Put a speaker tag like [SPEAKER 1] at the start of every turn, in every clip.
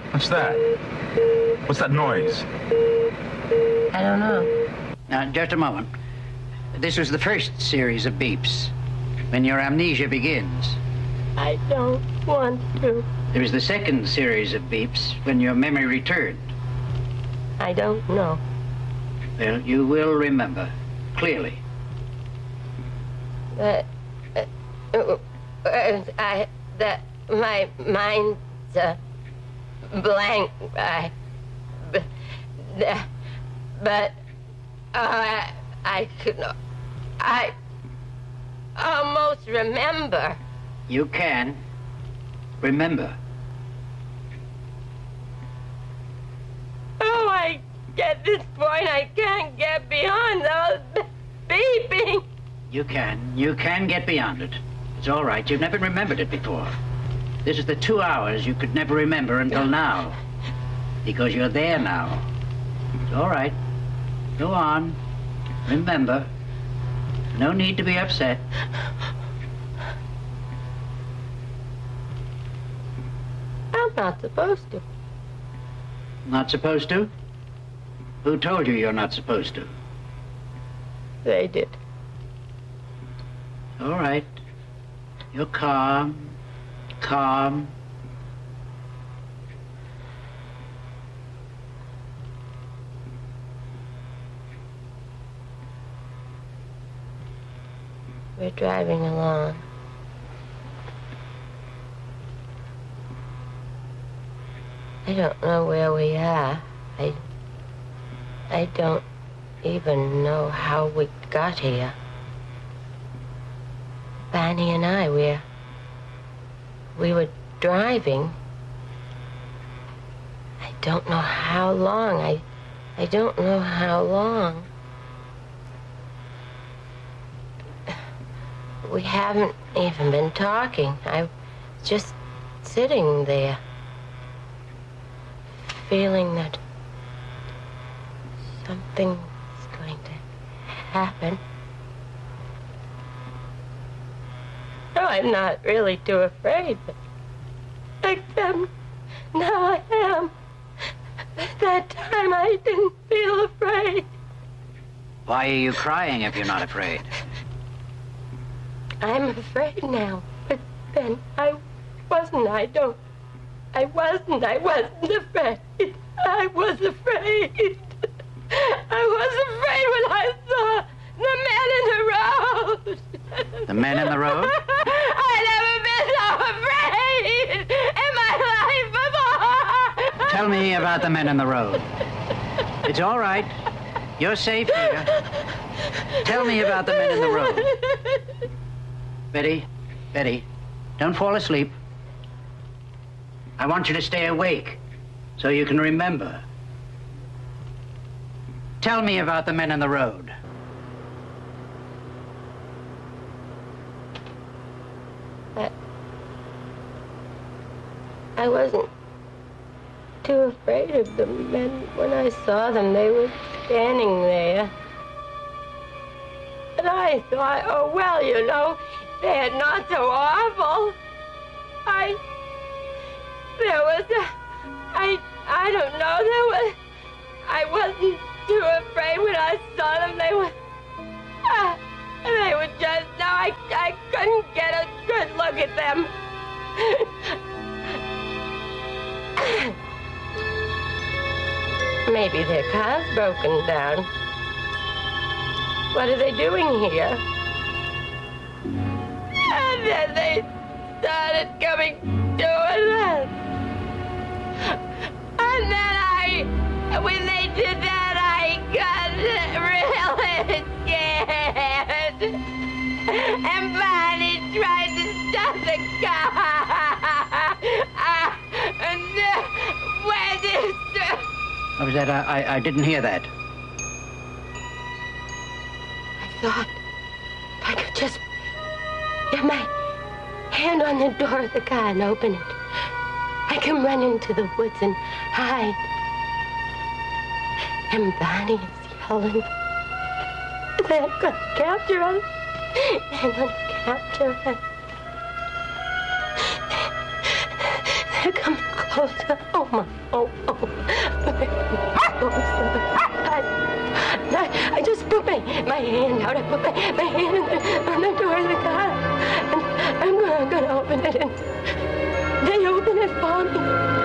[SPEAKER 1] What's that? What's that noise?
[SPEAKER 2] I don't know.
[SPEAKER 3] Now, just a moment. This was the first series of beeps, when your amnesia begins.
[SPEAKER 2] I don't want to.
[SPEAKER 3] There was the second series of beeps, when your memory returned.
[SPEAKER 2] I don't know.
[SPEAKER 3] Well, you will remember, clearly.
[SPEAKER 2] My mind's blank. I almost remember.
[SPEAKER 3] You can remember.
[SPEAKER 2] Oh, I get this point. I can't get beyond those beeping.
[SPEAKER 3] You can get beyond it. It's all right. You've never remembered it before. This is the 2 hours you could never remember until now. Because you're there now. It's all right. Go on. Remember. No need to be upset.
[SPEAKER 2] I'm not supposed to.
[SPEAKER 3] Not supposed to? Who told you you're not supposed to?
[SPEAKER 2] They did.
[SPEAKER 3] All right. You're calm. Calm.
[SPEAKER 2] We're driving along. I don't know where we are. I don't even know how we got here. Barney and I, we were driving. I don't know how long. I don't know how long. We haven't even been talking. I was just sitting there, feeling that something's going to happen. No, I'm not really too afraid, but except now I am. At that time, I didn't feel afraid.
[SPEAKER 3] Why are you crying if you're not afraid?
[SPEAKER 2] I'm afraid now, but then I wasn't afraid. I was afraid. I was afraid when I saw the men in the road.
[SPEAKER 3] The men in the road?
[SPEAKER 2] I've never been so afraid in my life before.
[SPEAKER 3] Tell me about the men in the road. It's all right. You're safe here. Tell me about the men in the road. Betty, don't fall asleep. I want you to stay awake so you can remember. Tell me about the men in the road.
[SPEAKER 2] I wasn't too afraid of the men when I saw them. They were standing there. And I thought, oh, well, you know, they're not so awful. I don't know, I wasn't too afraid when I saw them. They were just, no, I couldn't get a good look at them. Maybe their car's broken down. What are they doing here? And then they started coming to us. And then when they did that, I got really scared. And Barney tried to stop the car. And when this...
[SPEAKER 3] What was that? I didn't hear that.
[SPEAKER 2] I thought if I could just get my hand on the door of the car and open it, I can run into the woods and hide. And Barney is yelling. They're gonna capture us. They're gonna capture us. They're coming closer. Oh, my out. I put my hand on the door of the car, and I'm gonna open it, and they open it for me.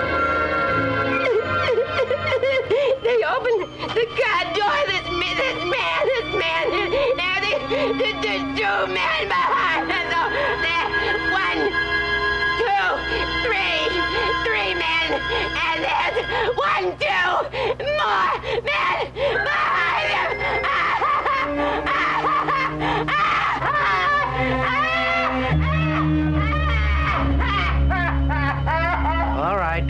[SPEAKER 2] They open the car door. This man. Now there's two men behind us. So there, 1, 2, 3 men, and there's 1, 2 more men behind him.
[SPEAKER 3] All right.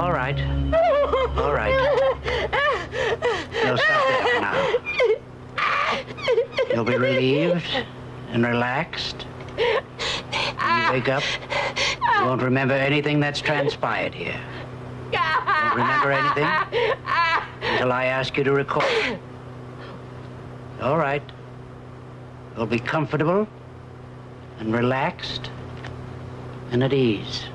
[SPEAKER 3] You'll stop there for now. You'll be relieved and relaxed. When you wake up, you won't remember anything that's transpired here. You won't remember anything until I ask you to recall it. All right. You'll be comfortable and relaxed and at ease.